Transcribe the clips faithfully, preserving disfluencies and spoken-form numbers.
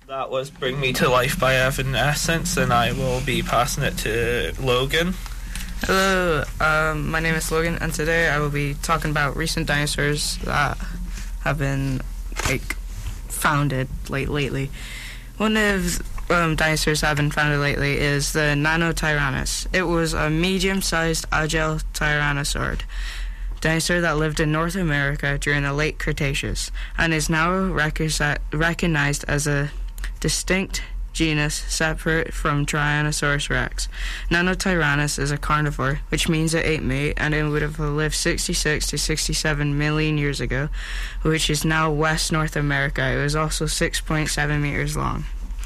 That was Bring Me to Life by Evanescence, and I will be passing it to Logan. Hello, um, my name is Logan, and today I will be talking about recent dinosaurs that have been, like, founded late lately. One of um, dinosaurs that have been founded lately is the Nanotyrannus. It was a medium-sized agile tyrannosaur dinosaur that lived in North America during the late Cretaceous and is now rec- recognized as a distinct genus separate from Tyrannosaurus rex. Nanotyrannus is a carnivore, which means it ate meat, and it would have lived sixty-six to sixty-seven million years ago, which is now West North America. It was also six point seven meters long.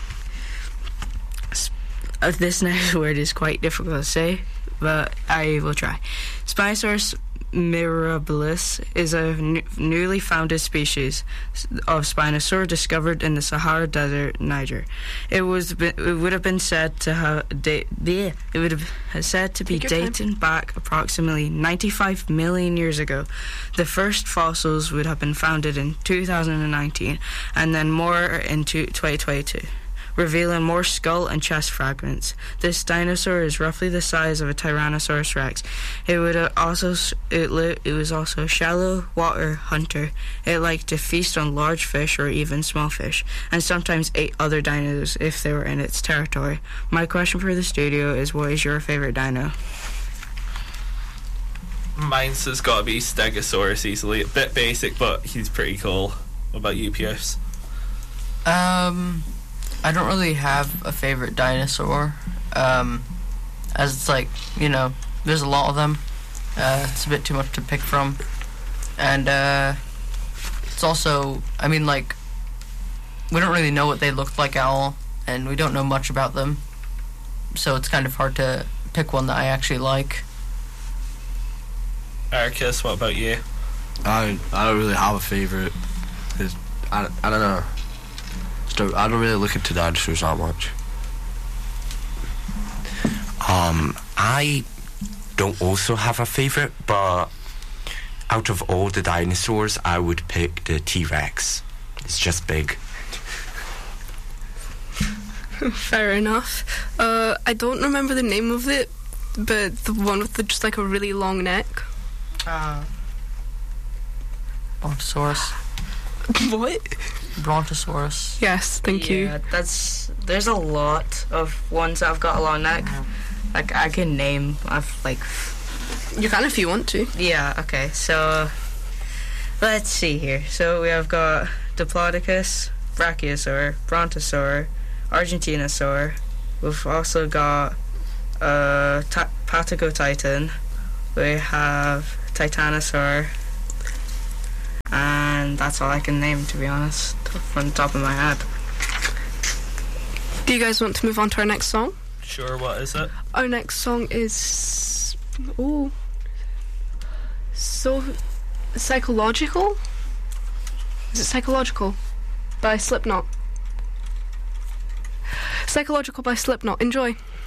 Uh, this next word is quite difficult to say, but I will try. Spinosaurus mirabilis is a n- newly founded species of Spinosaur discovered in the Sahara Desert, Niger. It was it would have been said to have da- it would have said to be dating back approximately ninety-five million years ago. The first fossils would have been founded in two thousand nineteen, and then more in twenty twenty-two. Revealing more skull and chest fragments. This dinosaur is roughly the size of a Tyrannosaurus rex. It would also it li- it was also a shallow water hunter. It liked to feast on large fish or even small fish, and sometimes ate other dinos if they were in its territory. My question for the studio is, what is your favorite dino? Mine's has got to be Stegosaurus easily. A bit basic, but he's pretty cool. What about you, Pierce? Um... I don't really have a favorite dinosaur, um, as it's like, you know, there's a lot of them. Uh, it's a bit too much to pick from. And uh, it's also, I mean, like, we don't really know what they looked like at all, and we don't know much about them. So it's kind of hard to pick one that I actually like. Arcus, what about you? I I don't really have a favorite. I, I don't know. I don't really look into dinosaurs that much. Um, I don't also have a favourite, but out of all the dinosaurs, I would pick the T-Rex. It's just big. Fair enough. Uh, I don't remember the name of it, but the one with the, just like a really long neck. Uh, Brontosaurus. What? Brontosaurus. Yes, thank yeah, you. That's there's a lot of ones that have got a long neck. Like I can name. I've like. You can if you want to. Yeah. Okay. So let's see here. So we have got Diplodocus, Brachiosaur, Brontosaur, Argentinosaur. We've also got uh, ta- Patagotitan. We have Titanosaur. And that's all I can name, to be honest, from the top of my head. Do you guys want to move on to our next song? Sure, what is it? Our next song is... Oh... So... Psychological? Is it Psychological? By Slipknot. Psychological by Slipknot. Enjoy.